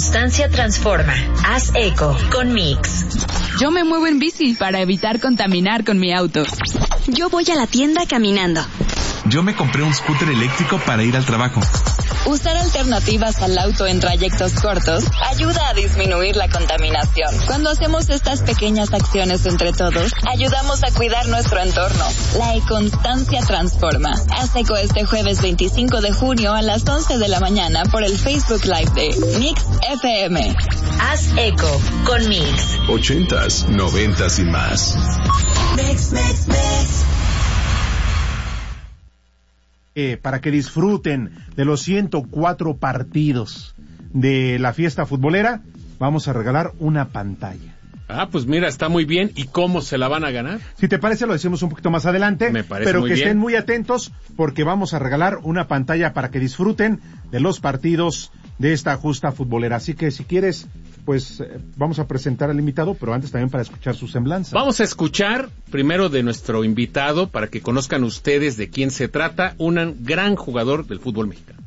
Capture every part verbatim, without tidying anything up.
constancia transforma. Haz eco con Mix. Yo me muevo en bici para evitar contaminar con mi auto. Yo voy a la tienda caminando. Yo me compré un scooter eléctrico para ir al trabajo. Usar alternativas al auto en trayectos cortos ayuda a disminuir la contaminación. Cuando hacemos estas pequeñas acciones entre todos, ayudamos a cuidar nuestro entorno. La econstancia transforma. Haz eco este jueves veinticinco de junio a las once de la mañana por el Facebook Live de Mix F M. Haz eco con Mix. Ochentas, noventas y más. Mix, mix, mix. Eh, para que disfruten de los ciento cuatro partidos de la fiesta futbolera, vamos a regalar una pantalla. Ah, pues mira, está muy bien. ¿Y cómo se la van a ganar? Si te parece, lo decimos un poquito más adelante. Me parece pero muy que bien. estén muy atentos porque vamos a regalar una pantalla para que disfruten de los partidos de esta justa futbolera. Así que si quieres, pues eh, vamos a presentar al invitado, pero antes también para escuchar su semblanza. Vamos a escuchar primero de nuestro invitado para que conozcan ustedes de quién se trata, un gran jugador del fútbol mexicano.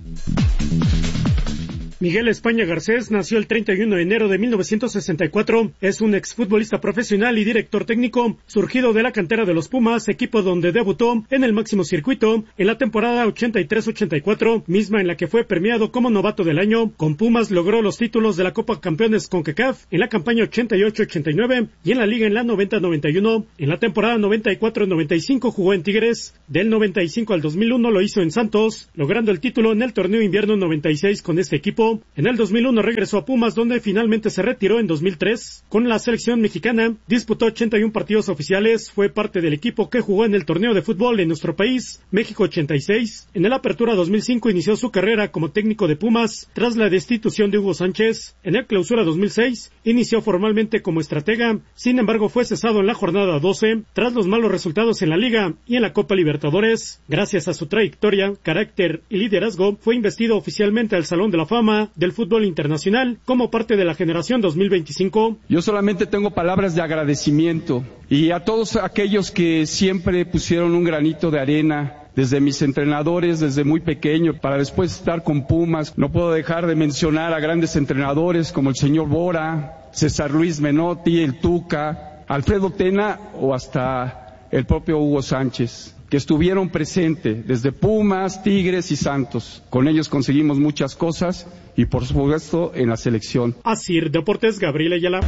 Miguel España Garcés nació el treinta y uno de enero de mil novecientos sesenta y cuatro. Es un exfutbolista profesional y director técnico, surgido de la cantera de los Pumas, equipo donde debutó en el máximo circuito en la temporada ochenta y tres ochenta y cuatro, misma en la que fue premiado como novato del año. Con Pumas logró los títulos de la Copa Campeones CONCACAF en la campaña ochenta y ocho ochenta y nueve y en la Liga en la noventa noventa y uno. En la temporada noventa y cuatro noventa y cinco jugó en Tigres. Del noventa y cinco al dos mil uno lo hizo en Santos, logrando el título en el torneo invierno noventa y seis con este equipo. En el dos mil uno regresó a Pumas, donde finalmente se retiró en dos mil tres. Con la selección mexicana disputó ochenta y uno partidos oficiales, fue parte del equipo que jugó en el torneo de fútbol en nuestro país, México ochenta y seis. En el Apertura dos mil cinco inició su carrera como técnico de Pumas tras la destitución de Hugo Sánchez. En el Clausura dos mil seis inició formalmente como estratega, sin embargo fue cesado en la jornada doce tras los malos resultados en la Liga y en la Copa Libertadores. Gracias a su trayectoria, carácter y liderazgo, fue investido oficialmente al Salón de la Fama del fútbol internacional como parte de la generación dos mil veinticinco. Yo solamente tengo palabras de agradecimiento y a todos aquellos que siempre pusieron un granito de arena, desde mis entrenadores, desde muy pequeño, para después estar con Pumas. No puedo dejar de mencionar a grandes entrenadores como el señor Bora, César Luis Menotti, el Tuca, Alfredo Tena o hasta el propio Hugo Sánchez, que estuvieron presentes desde Pumas, Tigres y Santos. Con ellos conseguimos muchas cosas y por supuesto en la selección. Asir Deportes, Gabriel Ayala.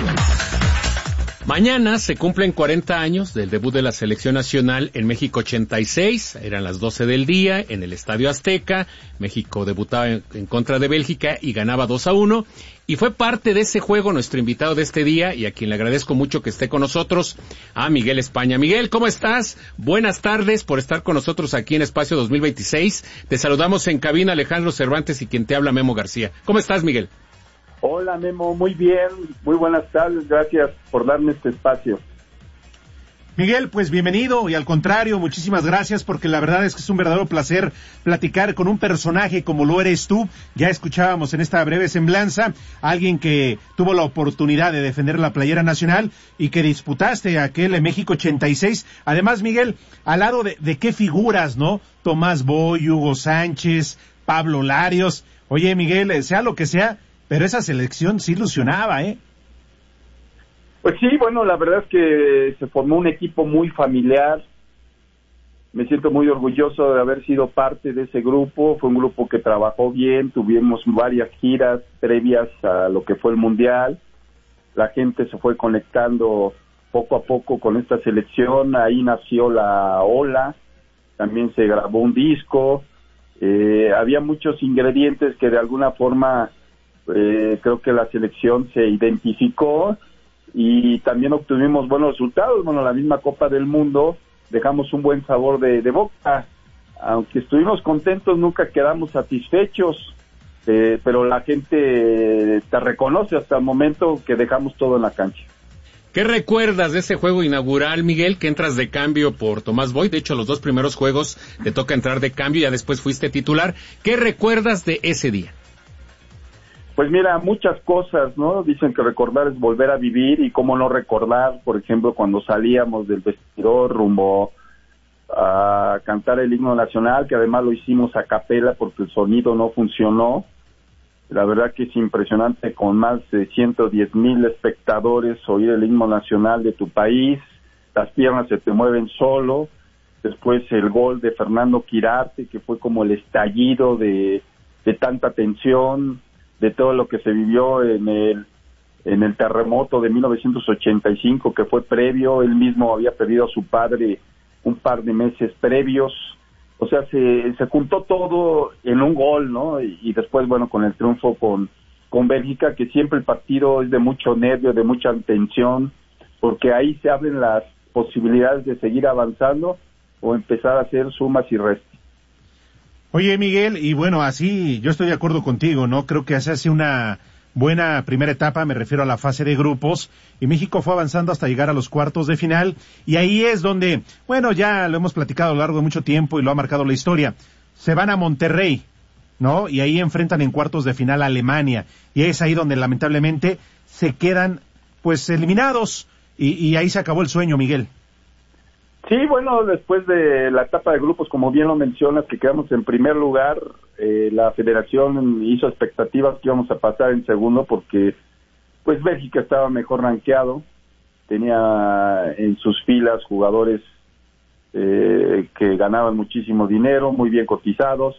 Mañana se cumplen cuarenta años del debut de la selección nacional en México ochenta y seis, eran las doce del día, en el Estadio Azteca. México debutaba en, en contra de Bélgica y ganaba dos a uno, y fue parte de ese juego nuestro invitado de este día, y a quien le agradezco mucho que esté con nosotros, a Miguel España. Miguel, ¿cómo estás? Buenas tardes por estar con nosotros aquí en Espacio dos mil veintiséis. Te saludamos en cabina Alejandro Cervantes y quien te habla Memo García. ¿Cómo estás, Miguel? Hola Memo, muy bien, muy buenas tardes, gracias por darme este espacio. Miguel, pues bienvenido y al contrario, muchísimas gracias porque la verdad es que es un verdadero placer platicar con un personaje como lo eres tú. Ya escuchábamos en esta breve semblanza a alguien que tuvo la oportunidad de defender la playera nacional y que disputaste aquel en México ochenta y seis. Además, Miguel, al lado de, de qué figuras, ¿no? Tomás Boy, Hugo Sánchez, Pablo Larios. Oye, Miguel, sea lo que sea, pero esa selección sí ilusionaba, ¿eh? Pues sí, bueno, la verdad es que se formó un equipo muy familiar. Me siento muy orgulloso de haber sido parte de ese grupo. Fue un grupo que trabajó bien, tuvimos varias giras previas a lo que fue el Mundial. La gente se fue conectando poco a poco con esta selección. Ahí nació la Ola, también se grabó un disco. Eh, había muchos ingredientes que de alguna forma eh, creo que la selección se identificó y también obtuvimos buenos resultados. Bueno, la misma Copa del Mundo dejamos un buen sabor de, de boca. Aunque estuvimos contentos, nunca quedamos satisfechos, eh, pero la gente te reconoce hasta el momento que dejamos todo en la cancha. ¿Qué recuerdas de ese juego inaugural, Miguel, que entras de cambio por Tomás Boy? De hecho, los dos primeros juegos te toca entrar de cambio y ya después fuiste titular. ¿Qué recuerdas de ese día? Pues mira, muchas cosas, ¿no? Dicen que recordar es volver a vivir, y cómo no recordar, por ejemplo, cuando salíamos del vestidor rumbo a cantar el himno nacional, que además lo hicimos a capela porque el sonido no funcionó. La verdad que es impresionante, con más de ciento diez mil espectadores, oír el himno nacional de tu país, las piernas se te mueven solo. Después el gol de Fernando Quirarte, que fue como el estallido de, de tanta tensión, de todo lo que se vivió en el en el terremoto de mil novecientos ochenta y cinco, que fue previo. Él mismo había perdido a su padre un par de meses previos. O sea, se, se juntó todo en un gol, ¿no? Y, y después, bueno, con el triunfo con, con Bélgica, que siempre el partido es de mucho nervio, de mucha tensión, porque ahí se abren las posibilidades de seguir avanzando o empezar a hacer sumas y restas. Oye, Miguel, y bueno, así yo estoy de acuerdo contigo, ¿no? Creo que se hace una buena primera etapa, me refiero a la fase de grupos, y México fue avanzando hasta llegar a los cuartos de final, y ahí es donde, bueno, ya lo hemos platicado a lo largo de mucho tiempo y lo ha marcado la historia, se van a Monterrey, ¿no? Y ahí enfrentan en cuartos de final a Alemania, y es ahí donde lamentablemente se quedan, pues, eliminados, y, y ahí se acabó el sueño, Miguel. Sí, bueno, después de la etapa de grupos, como bien lo mencionas, que quedamos en primer lugar, eh, la federación hizo expectativas que íbamos a pasar en segundo, porque pues Bélgica estaba mejor rankeado, tenía en sus filas jugadores eh, que ganaban muchísimo dinero, muy bien cotizados,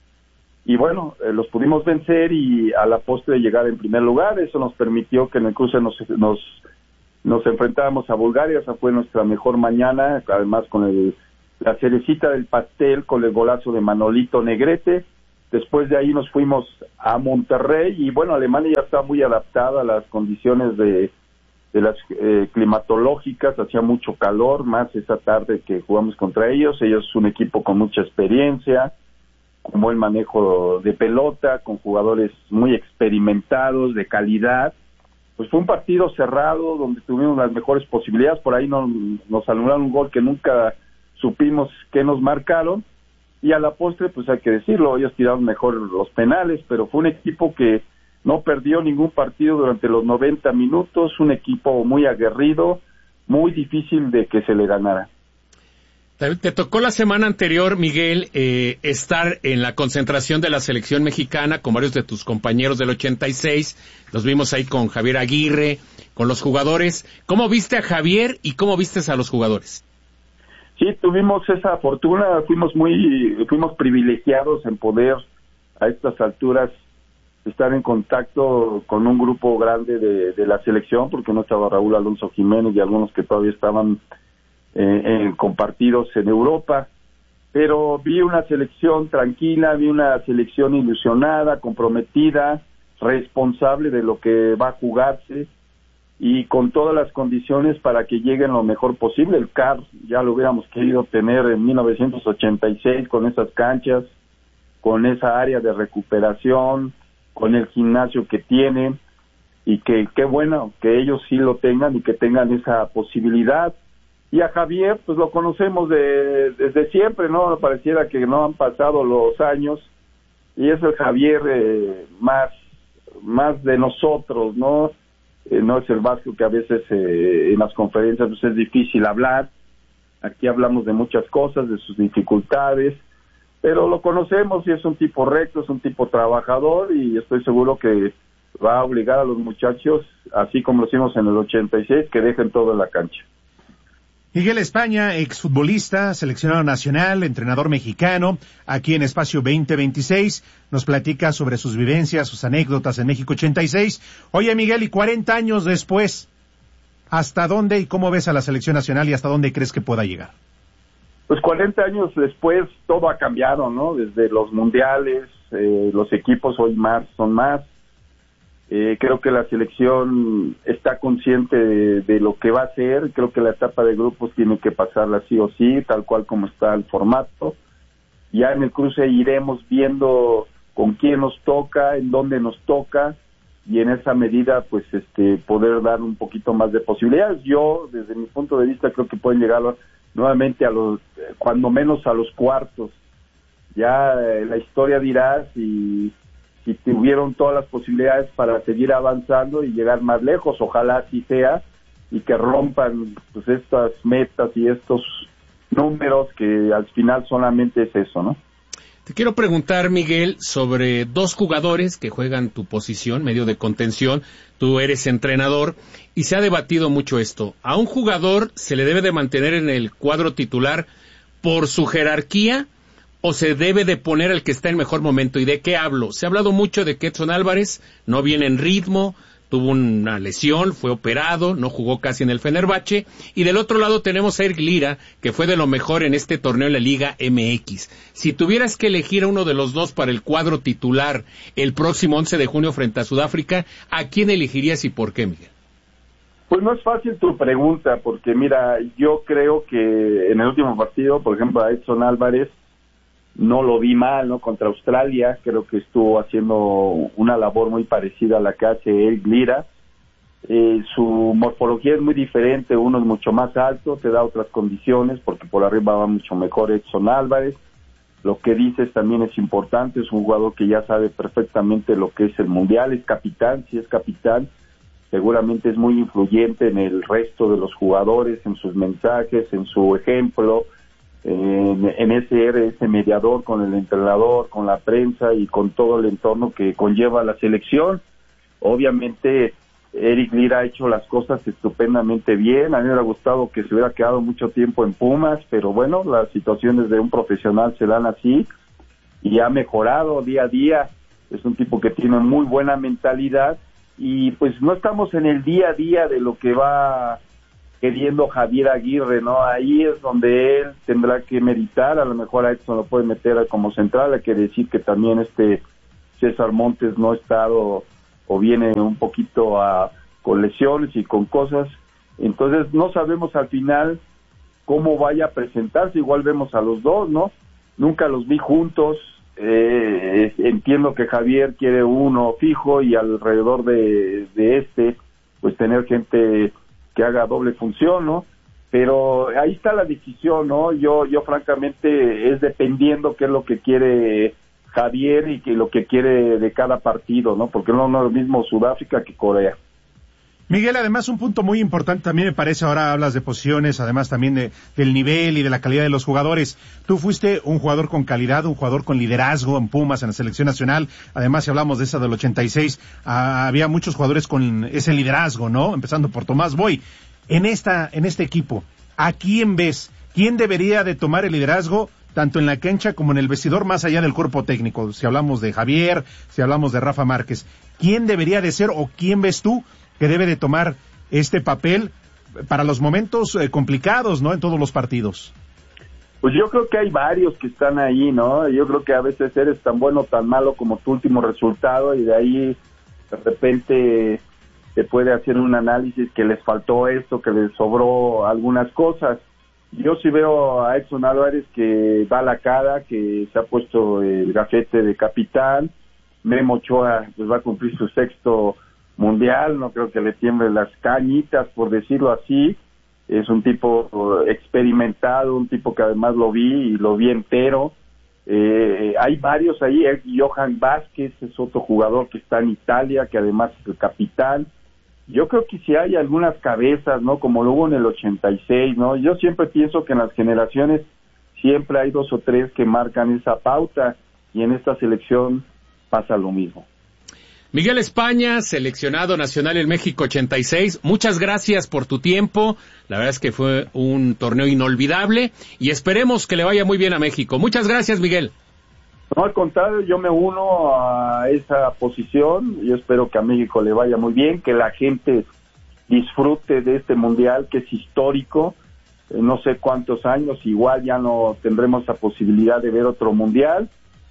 y bueno, eh, los pudimos vencer y a la postre llegar en primer lugar. Eso nos permitió que en el cruce nos... nos Nos enfrentábamos a Bulgaria, esa fue nuestra mejor mañana, además con el, la cerecita del pastel, con el golazo de Manolito Negrete. Después de ahí nos fuimos a Monterrey, y bueno, Alemania ya está muy adaptada a las condiciones de, de las eh, climatológicas, hacía mucho calor, más esa tarde que jugamos contra ellos. Ellos es un equipo con mucha experiencia, con buen manejo de pelota, con jugadores muy experimentados, de calidad. Pues fue un partido cerrado donde tuvimos las mejores posibilidades. Por ahí no, nos anularon un gol que nunca supimos que nos marcaron, y a la postre, pues hay que decirlo, ellos tiraron mejor los penales, pero fue un equipo que no perdió ningún partido durante los noventa minutos, un equipo muy aguerrido, muy difícil de que se le ganara. Te tocó la semana anterior, Miguel, eh, estar en la concentración de la selección mexicana con varios de tus compañeros del ochenta y seis. Los vimos ahí con Javier Aguirre, con los jugadores. ¿Cómo viste a Javier y cómo vistes a los jugadores? Sí, tuvimos esa fortuna, fuimos muy, fuimos privilegiados en poder a estas alturas estar en contacto con un grupo grande de, de la selección, porque no estaba Raúl Alonso Jiménez y algunos que todavía estaban Eh, eh, compartidos en Europa, pero vi una selección tranquila, vi una selección ilusionada, comprometida, responsable de lo que va a jugarse y con todas las condiciones para que lleguen lo mejor posible. El C A R ya lo hubiéramos querido tener en mil novecientos ochenta y seis, con esas canchas, con esa área de recuperación, con el gimnasio que tienen, y que qué bueno que ellos sí lo tengan y que tengan esa posibilidad. Y a Javier, pues lo conocemos de, desde siempre, ¿no? Pareciera que no han pasado los años, y es el Javier eh, más, más de nosotros, ¿no? Eh, no es el Vasco que a veces eh, en las conferencias pues es difícil hablar. Aquí hablamos de muchas cosas, de sus dificultades, pero lo conocemos y es un tipo recto, es un tipo trabajador, y estoy seguro que va a obligar a los muchachos, así como lo hicimos en el ochenta y seis, que dejen todo en la cancha. Miguel España, exfutbolista, seleccionado nacional, entrenador mexicano, aquí en Espacio veinte veintiséis, nos platica sobre sus vivencias, sus anécdotas en México ochenta y seis. Oye, Miguel, y cuarenta años después, ¿hasta dónde y cómo ves a la selección nacional y hasta dónde crees que pueda llegar? Pues cuarenta años después todo ha cambiado, ¿no? Desde los mundiales, eh, los equipos hoy más son más. Eh, creo que la selección está consciente de, de lo que va a hacer. Creo que la etapa de grupos tiene que pasarla sí o sí, tal cual como está el formato. Ya en el cruce iremos viendo con quién nos toca, en dónde nos toca, y en esa medida pues este poder dar un poquito más de posibilidades. Yo, desde mi punto de vista, creo que pueden llegar nuevamente a los, cuando menos a los cuartos. Ya eh, la historia dirá si si tuvieron todas las posibilidades para seguir avanzando y llegar más lejos. Ojalá así sea, y que rompan pues estas metas y estos números, que al final solamente es eso, ¿no? Te quiero preguntar, Miguel, sobre dos jugadores que juegan tu posición, medio de contención. Tú eres entrenador y se ha debatido mucho esto. ¿A un jugador se le debe de mantener en el cuadro titular por su jerarquía o se debe de poner al que está en mejor momento? ¿Y de qué hablo? Se ha hablado mucho de que Edson Álvarez no viene en ritmo, tuvo una lesión, fue operado, no jugó casi en el Fenerbahce, y del otro lado tenemos a Eric Lira, que fue de lo mejor en este torneo en la Liga M X. Si tuvieras que elegir a uno de los dos para el cuadro titular el próximo once de junio frente a Sudáfrica, ¿a quién elegirías y por qué, Miguel? Pues no es fácil tu pregunta, porque mira, yo creo que en el último partido, por ejemplo, a Edson Álvarez, no lo vi mal, ¿no? Contra Australia, creo que estuvo haciendo una labor muy parecida a la que hace Eric Lira. Eh, su morfología es muy diferente, uno es mucho más alto, te da otras condiciones, porque por arriba va mucho mejor Edson Álvarez. Lo que dices también es importante, es un jugador que ya sabe perfectamente lo que es el Mundial, es capitán, si es capitán, seguramente es muy influyente en el resto de los jugadores, en sus mensajes, en su ejemplo, En, en ese, ese mediador con el entrenador, con la prensa y con todo el entorno que conlleva la selección. Obviamente Eric Lira ha hecho las cosas estupendamente bien, a mí me hubiera gustado que se hubiera quedado mucho tiempo en Pumas, pero bueno, las situaciones de un profesional se dan así y ha mejorado día a día, es un tipo que tiene muy buena mentalidad y pues no estamos en el día a día de lo que va queriendo Javier Aguirre, ¿no? Ahí es donde él tendrá que meditar, a lo mejor a Edson lo puede meter como central, hay que decir que también este César Montes no ha estado o viene un poquito a, con lesiones y con cosas, entonces no sabemos al final cómo vaya a presentarse, igual vemos a los dos, ¿no? Nunca los vi juntos, eh, entiendo que Javier quiere uno fijo y alrededor de, de este, pues tener gente que haga doble función, ¿no? Pero ahí está la decisión, ¿no? Yo, yo francamente es dependiendo qué es lo que quiere Javier y que lo que quiere de cada partido, ¿no? Porque no, no es lo mismo Sudáfrica que Corea. Miguel, además un punto muy importante también me parece, ahora hablas de posiciones, además también de, del nivel y de la calidad de los jugadores. Tú fuiste un jugador con calidad, un jugador con liderazgo en Pumas, en la selección nacional. Además, si hablamos de esa del ochenta y seis, ah, había muchos jugadores con ese liderazgo, ¿no? Empezando por Tomás Boy. En esta, en este equipo, ¿a quién ves? ¿Quién debería de tomar el liderazgo tanto en la cancha como en el vestidor, más allá del cuerpo técnico? Si hablamos de Javier, si hablamos de Rafa Márquez, ¿quién debería de ser o quién ves tú que debe de tomar este papel para los momentos eh, complicados, ¿no? En todos los partidos. Pues yo creo que hay varios que están ahí, ¿no? Yo creo que a veces eres tan bueno o tan malo como tu último resultado y de ahí de repente se puede hacer un análisis que les faltó esto, que les sobró algunas cosas. Yo sí veo a Edson Álvarez que da la cara, que se ha puesto el gafete de capitán. Memo Ochoa pues va a cumplir su sexto mundial, no creo que le tiemblen las cañitas, por decirlo así. Es un tipo experimentado, un tipo que además lo vi y lo vi entero. Eh, hay varios ahí, Johan Vázquez es otro jugador que está en Italia, que además es el capitán. Yo creo que si hay algunas cabezas, ¿no? Como lo hubo en el ochenta y seis, ¿no? Yo siempre pienso que en las generaciones siempre hay dos o tres que marcan esa pauta y en esta selección pasa lo mismo. Miguel España, seleccionado nacional en México ochenta y seis, muchas gracias por tu tiempo, la verdad es que fue un torneo inolvidable y esperemos que le vaya muy bien a México. Muchas gracias, Miguel. No, al contrario, yo me uno a esa posición, yo espero que a México le vaya muy bien, que la gente disfrute de este mundial que es histórico, eh, no sé cuántos años, igual ya no tendremos la posibilidad de ver otro mundial.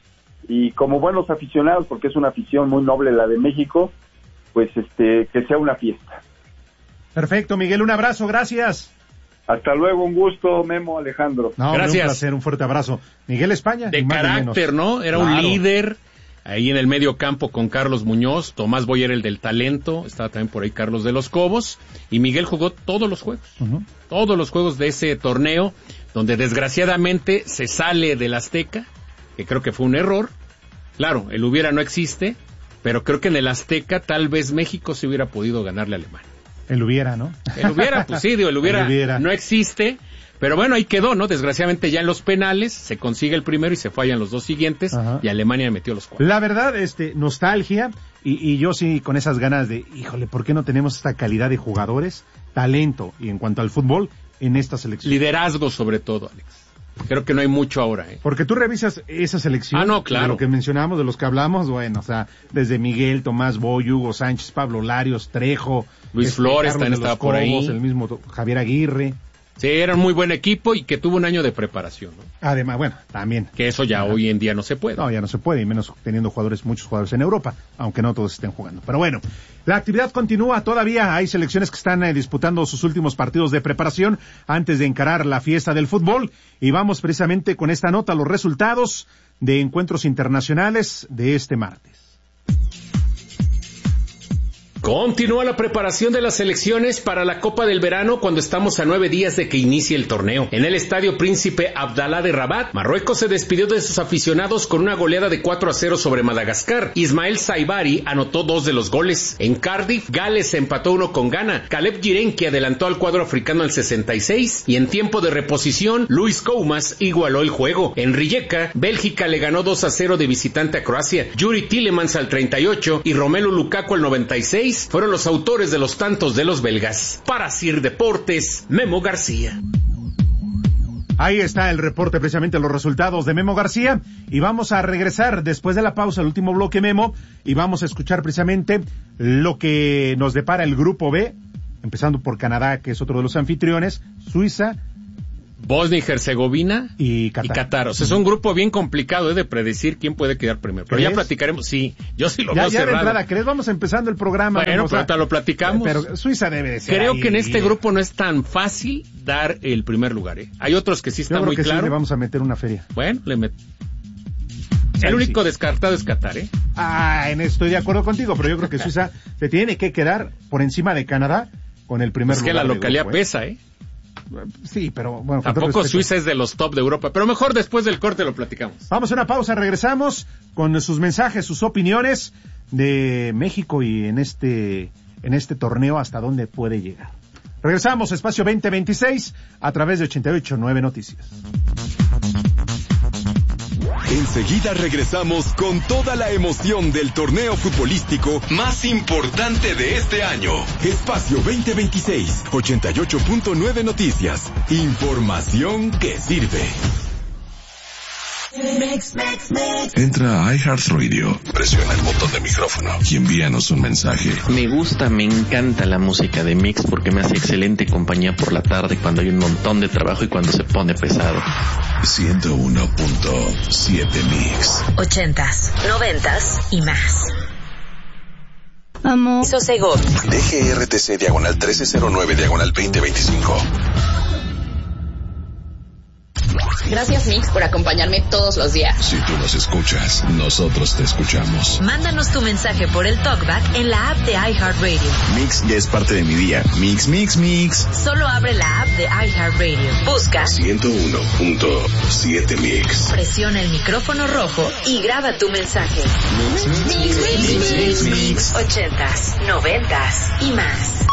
Y como buenos aficionados, porque es una afición muy noble la de México, pues este que sea una fiesta. Perfecto, Miguel, un abrazo, gracias. Hasta luego, un gusto, Memo, Alejandro. No, gracias. Un placer, un fuerte abrazo. Miguel España. De carácter, ¿no? Era claro. Un líder ahí en el medio campo con Carlos Muñoz, Tomás Boy era el del talento, estaba también por ahí Carlos de los Cobos, y Miguel jugó todos los juegos, uh-huh. todos los juegos de ese torneo, donde desgraciadamente se sale del Azteca, que creo que fue un error. Claro, el hubiera no existe, pero creo que en el Azteca tal vez México se hubiera podido ganarle a Alemania. El hubiera, ¿no? El hubiera, pues sí, digo, el hubiera, el hubiera no existe, Pero bueno, ahí quedó, ¿no? Desgraciadamente ya en los penales se consigue el primero y se fallan los dos siguientes. Ajá. Y Alemania metió los cuatro. La verdad, este, nostalgia, y, y yo sí con esas ganas de, híjole, ¿por qué no tenemos esta calidad de jugadores, talento, y en cuanto al fútbol, en esta selección? Liderazgo sobre todo, Alex. Creo que no hay mucho ahora, ¿eh? Porque tú revisas esa selección. Ah, no, claro. De lo que mencionamos, de los que hablamos, bueno, o sea, desde Miguel, Tomás Boy, Hugo Sánchez, Pablo Larios, Trejo. Luis este, Flores Carlos también estaba Cobos, por ahí. El mismo Javier Aguirre. Sí, era un muy buen equipo y que tuvo un año de preparación, ¿no? Además, bueno, también. Que eso ya Ajá. hoy en día no se puede. No, ya no se puede, y menos teniendo jugadores, muchos jugadores en Europa, aunque no todos estén jugando. Pero bueno, la actividad continúa, todavía hay selecciones que están eh, disputando sus últimos partidos de preparación antes de encarar la fiesta del fútbol, y vamos precisamente con esta nota, los resultados de encuentros internacionales de este martes. Continúa la preparación de las selecciones para la Copa del Verano cuando estamos a nueve días de que inicie el torneo. En el Estadio Príncipe Abdalá de Rabat, Marruecos se despidió de sus aficionados con una goleada de cuatro a cero sobre Madagascar. Ismael Saibari anotó dos de los goles. En Cardiff, Gales empató uno con Ghana. Caleb Girenki adelantó al cuadro africano al sesenta y seis y en tiempo de reposición, Luis Koumas igualó el juego. En Rijeka, Bélgica le ganó dos a cero de visitante a Croacia. Yuri Tillemans al treinta y ocho y Romelu Lukaku al noventa y seis fueron los autores de los tantos de los belgas. Para Sir Deportes, Memo García. Ahí está el reporte, precisamente los resultados de Memo García, y vamos a regresar después de la pausa, el último bloque, Memo, y vamos a escuchar precisamente lo que nos depara el grupo B, empezando por Canadá, que es otro de los anfitriones, Suiza, Bosnia y Herzegovina y Qatar. Y Qatar. O sea, es un grupo bien complicado ¿eh? de predecir quién puede quedar primero. Pero ¿crees? Ya platicaremos. Sí, yo sí lo ya, veo ya cerrado. De entrada, ¿crees? Vamos empezando el programa. Bueno, pero ahorita lo platicamos. Pero Suiza debe de ser Creo ahí. que en este grupo no es tan fácil dar el primer lugar. ¿eh? Hay otros que sí están yo creo muy que claros. Sí, le vamos a meter una feria. Bueno, le met... El sí, único sí. descartado es Qatar, ¿eh? Ah, en estoy de acuerdo contigo, pero yo creo que Suiza se tiene que quedar por encima de Canadá con el primer es lugar. Es que la localidad grupo, pesa, ¿eh? Sí, pero bueno. Tampoco Suiza es de los top de Europa, pero mejor después del corte lo platicamos. Vamos a una pausa, regresamos con sus mensajes, sus opiniones de México y en este, en este torneo hasta dónde puede llegar. Regresamos, Espacio veinte veintiséis, a través de ochenta y ocho nueve Noticias. Enseguida regresamos con toda la emoción del torneo futbolístico más importante de este año. Espacio veinte veintiséis, ochenta y ocho punto nueve Noticias. Información que sirve. Mix, mix, mix. Entra a iHeartRadio, presiona el botón de micrófono y envíanos un mensaje. Me gusta, me encanta la música de Mix porque me hace excelente compañía por la tarde cuando hay un montón de trabajo y cuando se pone pesado. ciento uno punto siete Mix. Ochentas, noventas y más. Amor. Sosegó. D G R T C diagonal trece cero nueve diagonal veinte veinticinco. Gracias, Mix, por acompañarme todos los días. Si tú nos escuchas, nosotros te escuchamos. Mándanos tu mensaje por el TalkBack en la app de iHeartRadio. Mix ya es parte de mi día. Mix, mix, mix. Solo abre la app de iHeartRadio. Busca ciento uno punto siete Mix. Presiona el micrófono rojo y graba tu mensaje. Mix, mix, mix, mix, mix, mix. Ochentas, noventas y más.